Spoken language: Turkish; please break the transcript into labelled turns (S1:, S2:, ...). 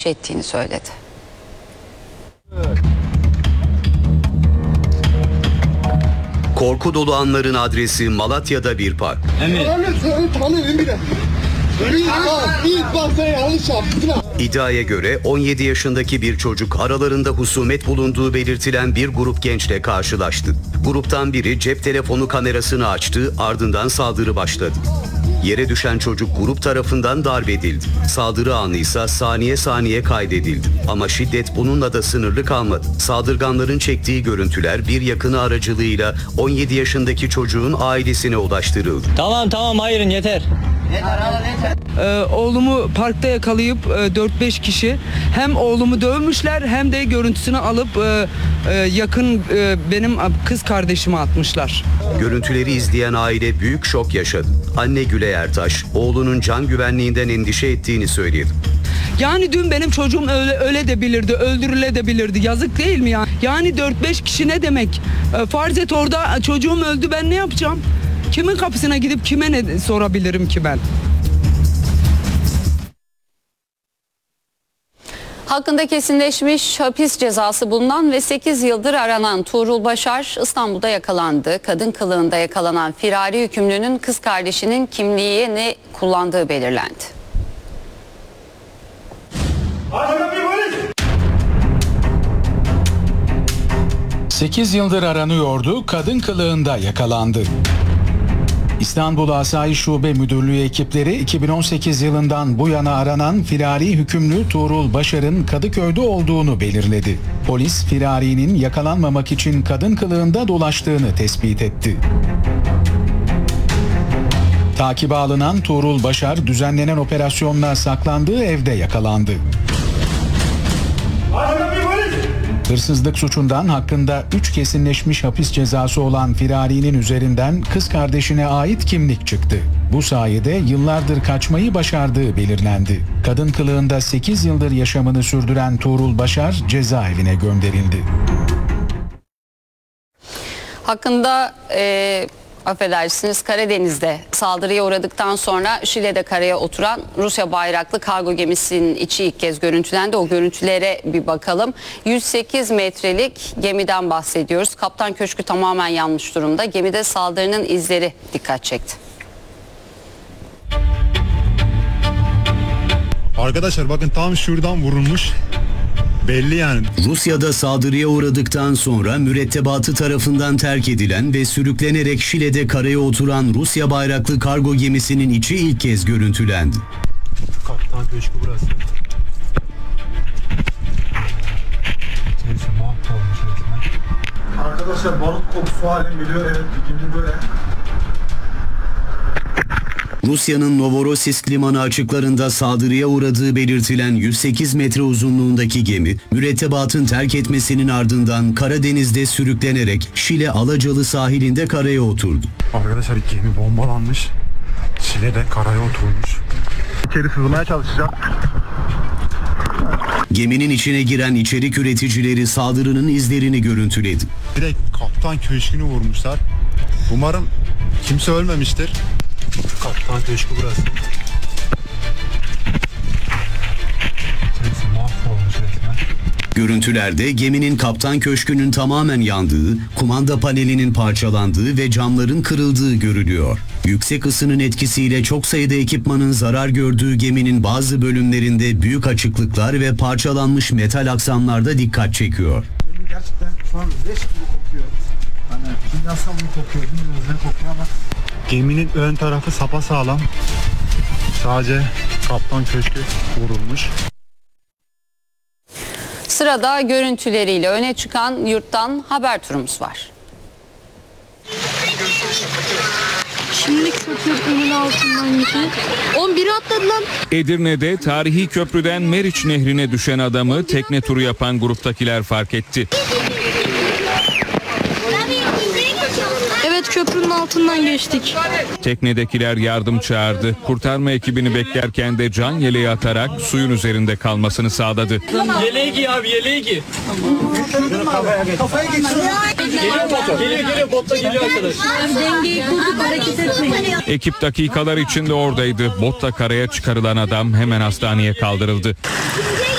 S1: endişe ettiğini söyledi.
S2: Korku dolu anların adresi Malatya'da bir park. İddiaya göre 17 yaşındaki bir çocuk aralarında husumet bulunduğu belirtilen bir grup gençle karşılaştı. Gruptan biri cep telefonu kamerasını açtı, ardından saldırı başladı. Yere düşen çocuk grup tarafından darp edildi. Saldırı anı ise saniye saniye kaydedildi. Ama şiddet bununla da sınırlı kalmadı. Saldırganların çektiği görüntüler bir yakını aracılığıyla 17 yaşındaki çocuğun ailesine ulaştırıldı.
S3: Tamam hayırın yeter.
S4: Oğlumu parkta yakalayıp 4-5 kişi hem oğlumu dövmüşler hem de görüntüsünü alıp yakın benim kız kardeşime atmışlar.
S2: Görüntüleri izleyen aile büyük şok yaşadı. Anne Gülay Ertaş, oğlunun can güvenliğinden endişe ettiğini söyledi.
S4: Yani dün benim çocuğum öyle de bilirdi, öldürülebilirdi. Yazık değil mi ya? Yani 4-5 kişi ne demek? Farz et orada çocuğum öldü, ben ne yapacağım? Kimin kapısına gidip kime ne sorabilirim ki ben?
S1: Hakkında kesinleşmiş hapis cezası bulunan ve 8 yıldır aranan Tuğrul Başar İstanbul'da yakalandı. Kadın kılığında yakalanan firari hükümlünün kız kardeşinin kimliğini kullandığı belirlendi.
S5: 8 yıldır aranıyordu, kadın kılığında yakalandı. İstanbul Asayiş Şube Müdürlüğü ekipleri 2018 yılından bu yana aranan firari hükümlü Tuğrul Başar'ın Kadıköy'de olduğunu belirledi. Polis firarinin yakalanmamak için kadın kılığında dolaştığını tespit etti. Takibe alınan Tuğrul Başar düzenlenen operasyonla saklandığı evde yakalandı. Hırsızlık suçundan hakkında 3 kesinleşmiş hapis cezası olan firarinin üzerinden kız kardeşine ait kimlik çıktı. Bu sayede yıllardır kaçmayı başardığı belirlendi. Kadın kılığında 8 yıldır yaşamını sürdüren Tuğrul Başar cezaevine gönderildi.
S1: Hakkında affedersiniz Karadeniz'de saldırıya uğradıktan sonra Şile'de karaya oturan Rusya bayraklı kargo gemisinin içi ilk kez görüntülendi. O görüntülere bir bakalım. 108 metrelik gemiden bahsediyoruz. Kaptan Köşkü tamamen yanmış durumda. Gemide saldırının izleri dikkat çekti.
S6: Arkadaşlar bakın tam şuradan vurulmuş. Belli yani.
S2: Rusya'da saldırıya uğradıktan sonra mürettebatı tarafından terk edilen ve sürüklenerek Şile'de karaya oturan Rusya bayraklı kargo gemisinin içi ilk kez görüntülendi.
S6: Kaptan Köşkü burası. İçerisi mahvolmuş resmen. Arkadaşlar balık kokusu halim geliyor. Evet, gemi böyle.
S2: Rusya'nın Novorossiysk limanı açıklarında saldırıya uğradığı belirtilen 108 metre uzunluğundaki gemi, mürettebatın terk etmesinin ardından Karadeniz'de sürüklenerek Şile Alacalı sahilinde karaya oturdu.
S6: Arkadaşlar gemi bombalanmış. Şile'de karaya oturmuş. İçeri sızmaya çalışacağım.
S2: Geminin içine giren içerik üreticileri saldırının izlerini görüntüledi.
S6: Direkt Kaptan Köşkü'nü vurmuşlar. Umarım kimse ölmemiştir. Kaptan Köşkü burası. İçerisi mahvolmuş resmen.
S2: Görüntülerde geminin kaptan köşkünün tamamen yandığı, kumanda panelinin parçalandığı ve camların kırıldığı görülüyor. Yüksek ısının etkisiyle çok sayıda ekipmanın zarar gördüğü geminin bazı bölümlerinde büyük açıklıklar ve parçalanmış metal aksamlarda dikkat çekiyor.
S7: Gemi gerçekten şu an leş gibi kokuyor. Hani kimyasal mı kokuyor, bilmiyoruz ne kokuyor ama.
S6: Geminin ön tarafı sapasağlam. Sadece Kaptan Köşkü vurulmuş.
S1: Sırada görüntüleriyle öne çıkan yurttan haber turumuz var.
S8: Şimdi köprünün altından gidiyor. 11'i atladı lan.
S9: Edirne'de tarihi köprüden Meriç Nehri'ne düşen adamı tekne turu yapan gruptakiler fark etti.
S8: Evet, köprünün altından geçtik.
S9: Teknedekiler yardım çağırdı. Kurtarma ekibini beklerken de can yeleği atarak suyun üzerinde kalmasını sağladı.
S3: Yeleği giy abi, yeleği giy.
S7: Kafaya geçiyor.
S3: Geliyor botta geliyor arkadaş.
S8: Dengeyi kurduk, hareket etmeyin.
S9: Ekip dakikalar içinde oradaydı. Botta karaya çıkarılan adam hemen hastaneye kaldırıldı.